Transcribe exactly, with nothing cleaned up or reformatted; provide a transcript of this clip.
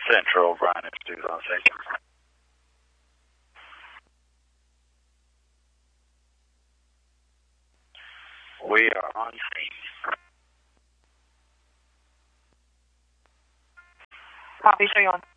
Central O'Brien Institute on station. We are on scene. Copy, show you on.